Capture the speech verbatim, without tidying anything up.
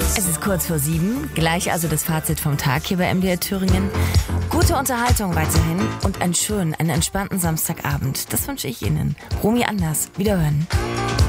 Es ist kurz vor sieben, gleich also das Fazit vom Tag hier bei M D R Thüringen. Gute Unterhaltung weiterhin und einen schönen, einen entspannten Samstagabend. Das wünsche ich Ihnen. Romy Anders, wiederhören.